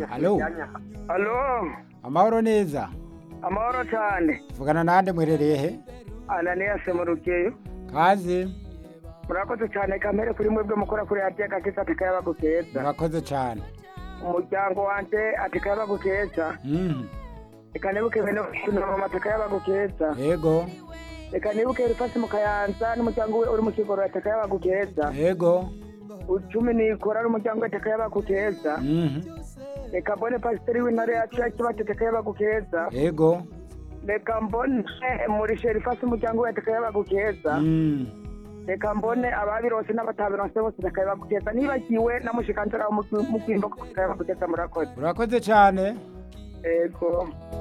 Alo, Alo, amahoro neza. amahoro cyane. Vugana nande mwerereye he? Ananias mu rugeyo. Kaze, Murakoze cyane kamere kuri mwebwe mukora kuri radiyo gakeza atakayabagukeza. murakoze cyane. Umuryango wanje atakayabagukeza. Reka nibuke bene mama atakayabagukeza. Yego, Reka nibuke rifasi mu Kayanza n'umuryango we uri mu Kigoro atakayabagukeza. yego. Ucumi nikora n'umuryango atakayabagukeza. Reka mbone pasiteri w'intare yacu yakibate atakayabagukeza. Yego. Reka mbone muri sherifasi umuryango we atakayabagukeza. Reka mbone ababirose n'abatabironse bose atakayabagukeza. Nibagiwe namushikanzara mu kwimbo atakayabagukeza murakoze. Urakoze cyane. Ego.